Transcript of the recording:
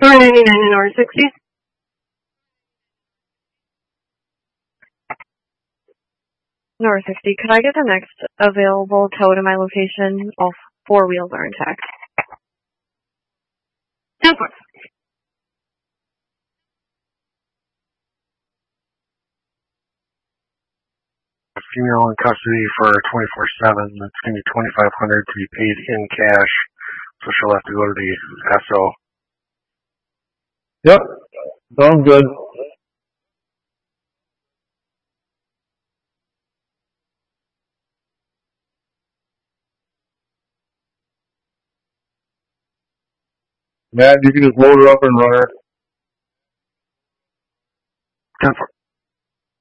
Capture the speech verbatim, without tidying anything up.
three ninety-nine North sixty. North sixty, could I get the next available tow to my location? All four wheels are intact. ten four. Female in custody for twenty-four seven. It's going to be twenty-five hundred dollars to be paid in cash, so she'll have to go to the S O. Yep, sounds good. Matt, you can just load her up and run her. ten four.